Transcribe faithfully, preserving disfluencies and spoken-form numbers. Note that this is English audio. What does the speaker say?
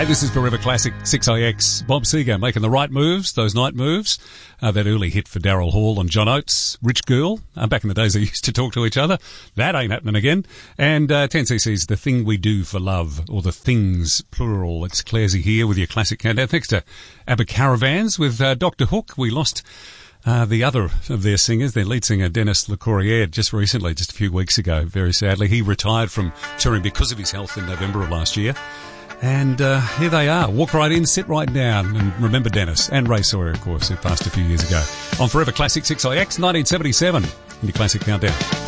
Hey, this is Forever Classic six I X. Bob Seger making the right moves, those night moves. Uh, that early hit for Daryl Hall and John Oates, Rich Girl. Uh, back in the days they used to talk to each other. That ain't happening again. And uh, ten C C's The Thing We Do for Love, or The Things, plural. It's Claresy here with your classic countdown. Thanks to ABBA Caravans with uh, Doctor Hook. We lost uh, the other of their singers, their lead singer, Dennis LeCourrier, just recently, just a few weeks ago, very sadly. He retired from touring because of his health in November of last year. And uh, here they are. Walk right in, sit right down, and remember Dennis and Ray Sawyer, of course, who passed a few years ago. On Forever Classic six I X, nineteen seventy-seven, in your Classic Countdown.